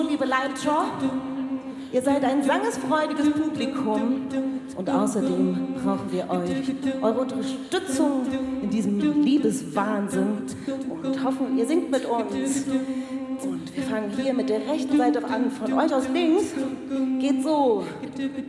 liebe Leiter, ihr seid ein sangesfreudiges Publikum und außerdem brauchen wir euch, eure Unterstützung in diesem Liebeswahnsinn und hoffen, ihr singt mit uns. Und wir fangen hier mit der rechten Seite an, von euch aus links geht so.